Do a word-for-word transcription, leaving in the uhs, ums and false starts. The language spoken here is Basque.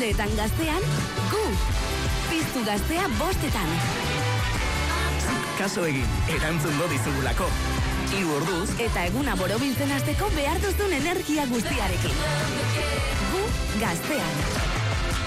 Umeetan gaztean, gu. Piztu gaztea bostetan. Kaso egin, erantzungo dizugulako. Hiru orduz eta eguna borobiltzen hasteko behar duzun energia guztiarekin. Gu gaztean.